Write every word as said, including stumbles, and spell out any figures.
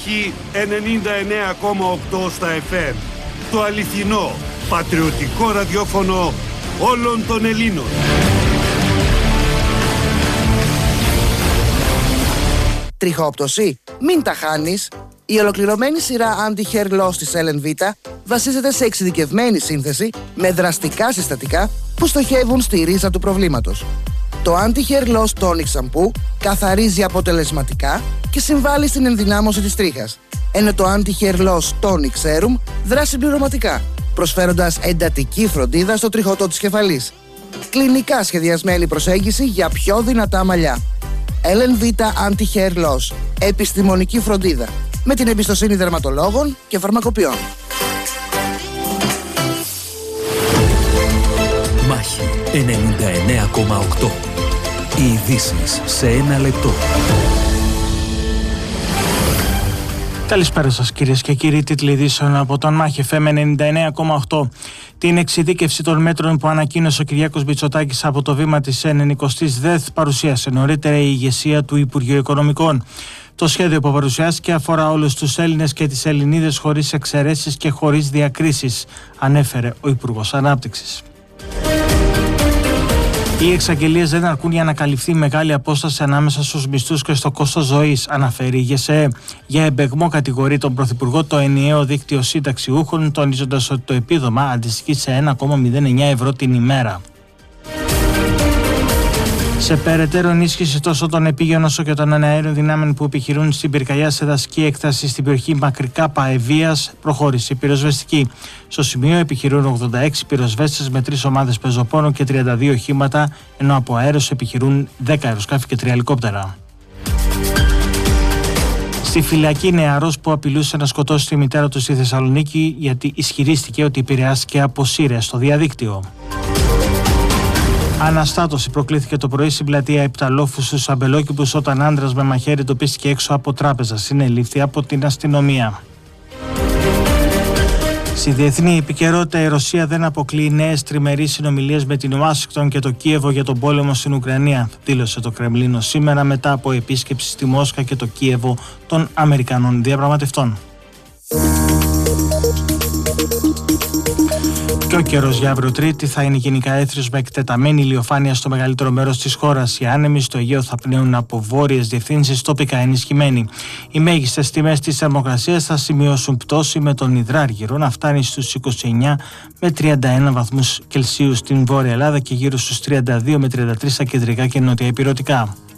Μάχη ενενήντα εννέα κόμμα οκτώ στα εφ εμ. Το αληθινό, πατριωτικό ραδιόφωνο όλων των Ελλήνων. Τριχόπτωση? Μην τα χάνεις. Η ολοκληρωμένη σειρά Anti-Hair Loss της Ellen Vita βασίζεται σε εξειδικευμένη σύνθεση με δραστικά συστατικά που στοχεύουν στη ρίζα του προβλήματος. Το Anti-Hair Loss Tonic Shampoo καθαρίζει αποτελεσματικά και συμβάλλει στην ενδυνάμωση της τρίχας, ενώ το Anti-Hair Loss Tonic Serum δράσει συμπληρωματικά, προσφέροντας εντατική φροντίδα στο τριχωτό της κεφαλής. Κλινικά σχεδιασμένη προσέγγιση για πιο δυνατά μαλλιά. Ellen Vita Anti-Hair Loss. Επιστημονική φροντίδα με την εμπιστοσύνη δερματολόγων και φαρμακοποιών. Μάχη ενενήντα εννέα κόμμα οκτώ. Οι ειδήσεις σε ένα λεπτό. Καλησπέρα σας κυρίες και κύριοι. Τίτλοι ειδήσεων από τον Μάχη εφ εμ ενενήντα εννέα κόμμα οκτώ. Την εξειδίκευση των μέτρων που ανακοίνωσε ο Κυριάκος Μητσοτάκης από το βήμα της ενενηκοστής ΔΕΘ παρουσίασε νωρίτερα η ηγεσία του Υπουργείου Οικονομικών. Το σχέδιο που παρουσιάστηκε αφορά όλους τους Έλληνες και τις Ελληνίδες χωρίς εξαιρέσεις και χωρίς διακρίσεις, ανέφερε ο Υπουργός Ανάπτυξης. Οι εξαγγελίες δεν αρκούν για να καλυφθεί μεγάλη απόσταση ανάμεσα στους μισθούς και στο κόστος ζωής, αναφέρει η ΓΕΣΕΕ. Για εμπεγμό κατηγορεί τον Πρωθυπουργό το ενιαίο δίκτυο συνταξιούχων, τονίζοντας ότι το επίδομα αντιστοιχεί σε ένα κόμμα μηδέν εννέα ευρώ την ημέρα. Σε περαιτέρω ενίσχυση τόσο των επίγειων όσο και των εναέριων δυνάμεων που επιχειρούν στην πυρκαγιά σε δασική έκταση στην περιοχή Μακρικά Παεβίας, προχώρησε η πυροσβεστική. Στο σημείο επιχειρούν ογδόντα έξι πυροσβέστες με τρεις ομάδες πεζοπόρων και τριάντα δύο οχήματα, ενώ από αέρος επιχειρούν δέκα αεροσκάφη και τρία ελικόπτερα. Στη φυλακή νεαρός που απειλούσε να σκοτώσει τη μητέρα του στη Θεσσαλονίκη γιατί ισχυρίστηκε ότι επηρεάστηκε από σύρες στο διαδίκτυο. Αναστάτωση προκλήθηκε το πρωί στην πλατεία Επταλόφου στους Αμπελόκηπους όταν άντρας με μαχαίρι τοπίστηκε έξω από τράπεζα. Συνελήφθη από την αστυνομία. Στη διεθνή επικαιρότητα, η Ρωσία δεν αποκλείει νέες τριμερείς συνομιλίες με την Ουάσιγκτον και το Κίεβο για τον πόλεμο στην Ουκρανία, δήλωσε το Κρεμλίνο σήμερα μετά από επίσκεψη στη Μόσχα και το Κίεβο των Αμερικανών διαπραγματευτών. Και ο καιρός για αύριο Τρίτη θα είναι γενικά έθριος με εκτεταμένη ηλιοφάνεια στο μεγαλύτερο μέρος της χώρας. Οι άνεμοι στο Αιγαίο θα πνέουν από βόρειες διευθύνσεις, τοπικά ενισχυμένοι. Οι μέγιστες τιμές της θερμοκρασίας θα σημειώσουν πτώση, με τον υδράργυρο να φτάνει στους είκοσι εννέα με τριάντα ένα βαθμούς Κελσίου στην Βόρεια Ελλάδα και γύρω στους τριάντα δύο με τριάντα τρία στα κεντρικά και νότια ηπειρωτικά.